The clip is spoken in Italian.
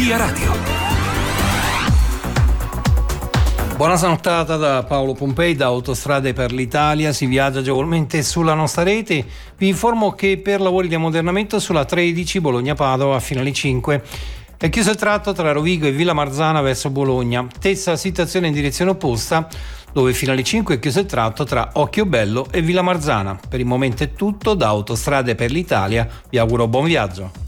Via Radio. Buona nottata da Paolo Pompei, da Autostrade per l'Italia. Si viaggia agevolmente sulla nostra rete. Vi informo che per lavori di ammodernamento sulla 13 Bologna-Padova fino alle 5 è chiuso il tratto tra Rovigo e Villa Marzana verso Bologna. Stessa situazione in direzione opposta, dove fino alle 5 è chiuso il tratto tra Occhiobello e Villa Marzana. Per il momento è tutto, da Autostrade per l'Italia vi auguro buon viaggio.